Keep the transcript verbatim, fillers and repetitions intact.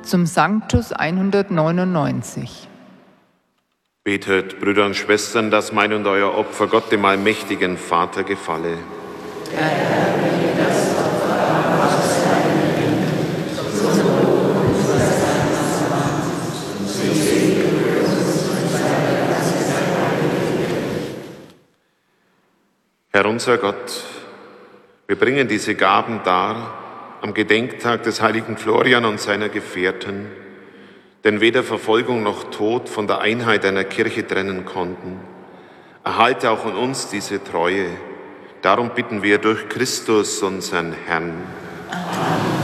zum Sanctus hundertneunundneunzig. Betet, Brüder und Schwestern, dass mein und euer Opfer Gott, dem allmächtigen Vater, gefalle. Der Herr will das Opfer aus seinem Leben zum Lob unseres Herzens machen, zum Segen uns und seiner ganzen Heilige. Herr unser Gott, wir bringen diese Gaben dar am Gedenktag des heiligen Florian und seiner Gefährten, denn weder Verfolgung noch Tod von der Einheit einer Kirche trennen konnten. Erhalte auch in uns diese Treue. Darum bitten wir durch Christus, unseren Herrn. Amen.